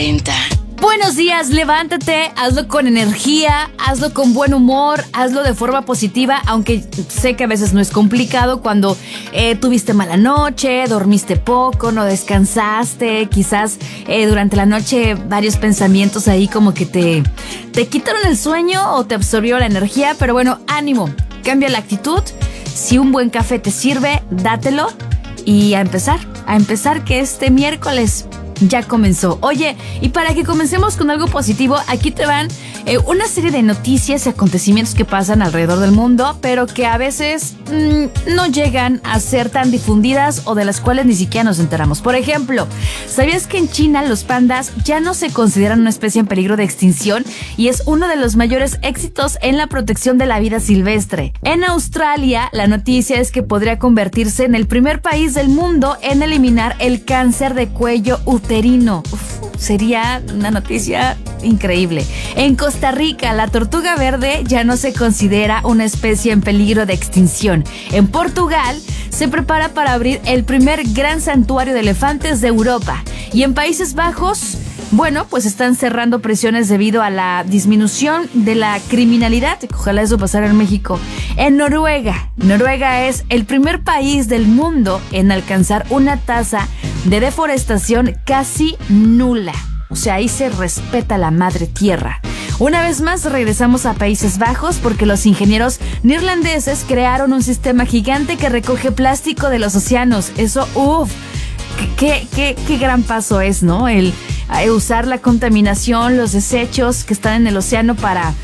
40. Buenos días, levántate, hazlo con energía, hazlo con buen humor, hazlo de forma positiva, aunque sé que a veces no es complicado cuando tuviste mala noche, dormiste poco, no descansaste, quizás durante la noche varios pensamientos ahí como que te quitaron el sueño o te absorbió la energía, pero bueno, ánimo, cambia la actitud, si un buen café te sirve, dátelo y a empezar que este miércoles ya comenzó. Oye, y para que comencemos con algo positivo, aquí te van una serie de noticias y acontecimientos que pasan alrededor del mundo, pero que a veces no llegan a ser tan difundidas o de las cuales ni siquiera nos enteramos. Por ejemplo, ¿sabías que en China los pandas ya no se consideran una especie en peligro de extinción y es uno de los mayores éxitos en la protección de la vida silvestre? En Australia, la noticia es que podría convertirse en el primer país del mundo en eliminar el cáncer de cuello uterino. Sería una noticia increíble. En Costa Rica, la tortuga verde ya no se considera una especie en peligro de extinción. En Portugal, se prepara para abrir el primer gran santuario de elefantes de Europa. Y en Países Bajos, bueno, pues están cerrando prisiones debido a la disminución de la criminalidad. Ojalá eso pasara en México. En Noruega es el primer país del mundo en alcanzar una tasa de deforestación casi nula. O sea, ahí se respeta la madre tierra. Una vez más regresamos a Países Bajos porque los ingenieros neerlandeses crearon un sistema gigante que recoge plástico de los océanos. Eso, qué gran paso es, ¿no? El usar la contaminación, los desechos que están en el océano para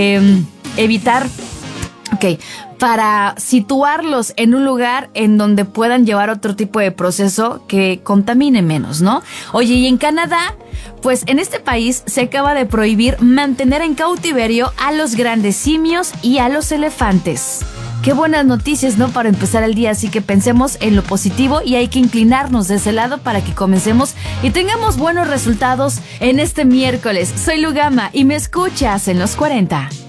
para situarlos en un lugar en donde puedan llevar otro tipo de proceso que contamine menos, ¿no? Oye, y en Canadá, pues en este país se acaba de prohibir mantener en cautiverio a los grandes simios y a los elefantes. Qué buenas noticias, ¿no? Para empezar el día, así que pensemos en lo positivo y hay que inclinarnos de ese lado para que comencemos y tengamos buenos resultados en este miércoles. Soy Lugama y me escuchas en los 40.